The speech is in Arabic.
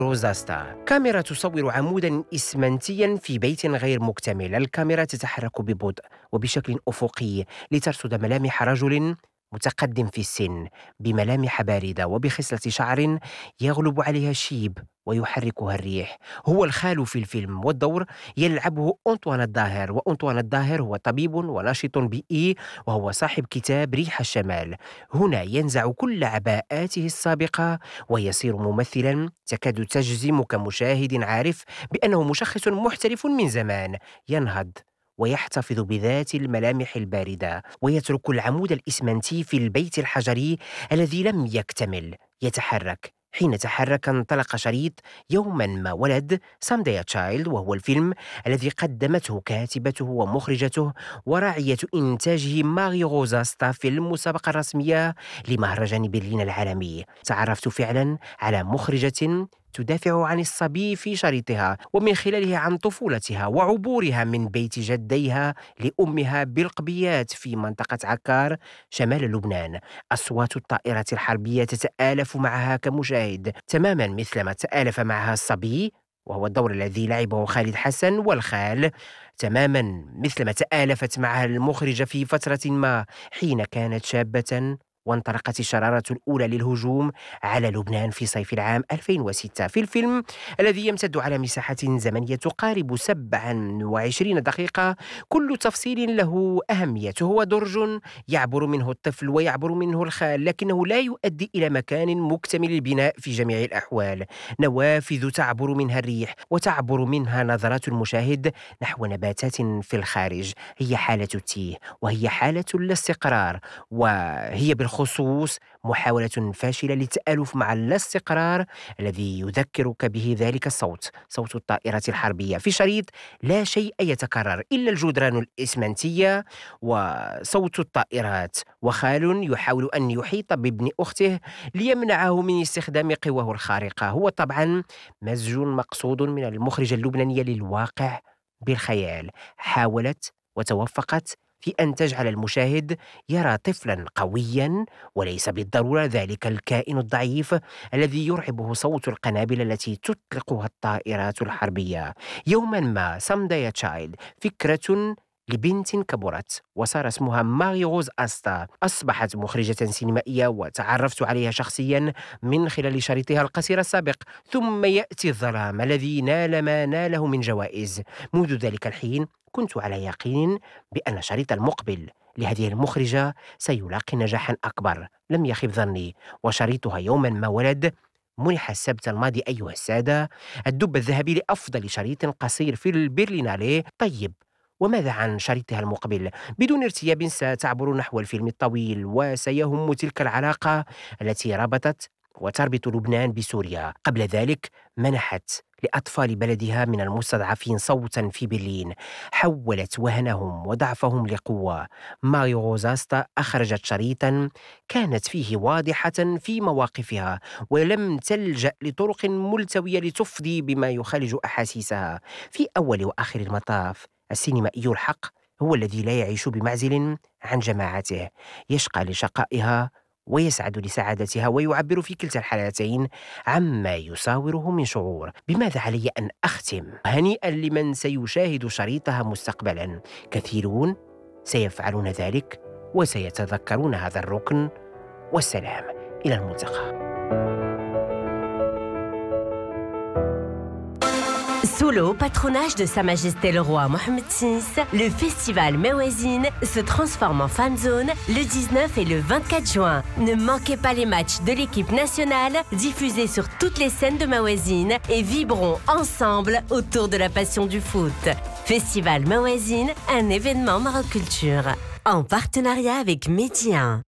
روزاستا كاميرا تصور عموداً إسمنتياً في بيت غير مكتمل. الكاميرا تتحرك ببطء وبشكل أفقي لترصد ملامح رجل متقدم في السن، بملامح باردة وبخصلة شعر يغلب عليها الشيب ويحركها الريح. هو الخال في الفيلم، والدور يلعبه أنطوان الظاهر. وأنطوان الظاهر هو طبيب وناشط بيئي، وهو صاحب كتاب ريح الشمال. هنا ينزع كل عباءاته السابقة ويصير ممثلا تكاد تجزم كمشاهد عارف بأنه مشخص محترف من زمان، ينهض ويحتفظ بذات الملامح الباردة ويترك العمود الإسمنتي في البيت الحجري الذي لم يكتمل يتحرك. حين تحرك انطلق شريط يوما ما ولد Someday a Child، وهو الفيلم الذي قدمته كاتبته ومخرجته وراعية إنتاجه ماري غوزاستا في المسابقة الرسمية لمهرجان برلين العالمي. تعرفت فعلا على مخرجة تدافع عن الصبي في شريطها، ومن خلاله عن طفولتها وعبورها من بيت جديها لأمها بالقبيات في منطقة عكار شمال لبنان. أصوات الطائرة الحربية تتآلف معها كمشاهد تماما مثلما تآلف معها الصبي، وهو الدور الذي لعبه خالد حسن، والخال تماما مثلما تآلفت معها المخرجة في فترة ما حين كانت شابة وانطلقت الشرارة الأولى للهجوم على لبنان في صيف العام 2006. في الفيلم الذي يمتد على مساحة زمنية تقارب 27 دقيقة، كل تفصيل له أهميته. هو درج يعبر منه الطفل ويعبر منه الخال، لكنه لا يؤدي إلى مكان مكتمل البناء في جميع الأحوال. نوافذ تعبر منها الريح وتعبر منها نظرات المشاهد نحو نباتات في الخارج. هي حالة التيه، وهي حالة الاستقرار، وهي بالخصوص محاولة فاشلة للتآلف مع الاستقرار الذي يذكرك به ذلك الصوت، صوت الطائرة الحربية. في شريط لا شيء يتكرر إلا الجدران الإسمنتية وصوت الطائرات، وخال يحاول أن يحيط بابن أخته ليمنعه من استخدام قواه الخارقة. هو طبعا مزج مقصود من المخرجة اللبنانية للواقع بالخيال، حاولت وتوفقت في أن تجعل المشاهد يرى طفلا قويا وليس بالضرورة ذلك الكائن الضعيف الذي يرعبه صوت القنابل التي تطلقها الطائرات الحربية. يوما ما Someday a Child فكرة لبنت كبرت وصار اسمها ماري غوز أستا. أصبحت مخرجة سينمائية وتعرفت عليها شخصيا من خلال شريطها القصير السابق. ثم يأتي الظلام الذي نال ما ناله من جوائز. منذ ذلك الحين كنت على يقين بأن شريط المقبل لهذه المخرجة سيلاقي نجاحا أكبر. لم يخب ظني، وشريطها يوما ما ولد منح السبت الماضي أيها السادة الدب الذهبي لأفضل شريط قصير في البرليناليه. طيب، وماذا عن شريطها المقبل؟ بدون ارتياب ستعبر نحو الفيلم الطويل، وسيهم تلك العلاقة التي ربطت وتربط لبنان بسوريا. قبل ذلك منحت لأطفال بلدها من المستضعفين صوتا في برلين، حولت وهنهم وضعفهم لقوة. ماري غوزاستا أخرجت شريطا كانت فيه واضحة في مواقفها، ولم تلجأ لطرق ملتوية لتفضي بما يخالج أحاسيسها. في أول وآخر المطاف السينمائي الحق هو الذي لا يعيش بمعزل عن جماعته، يشقى لشقائها ويسعد لسعادتها، ويعبر في كلتا الحالتين عما يساوره من شعور. بماذا علي أن أختم؟ هنيئا لمن سيشاهد شريطها مستقبلا. كثيرون سيفعلون ذلك وسيتذكرون هذا الركن. والسلام، إلى الملتقى. Sous le haut patronage de Sa Majesté le Roi Mohammed VI, le festival Mawazine se transforme en fan zone le 19 et le 24 juin. Ne manquez pas les matchs de l'équipe nationale diffusés sur toutes les scènes de Mawazine et vibrons ensemble autour de la passion du foot. Festival Mawazine, un événement Maroc Culture, en partenariat avec Média 1.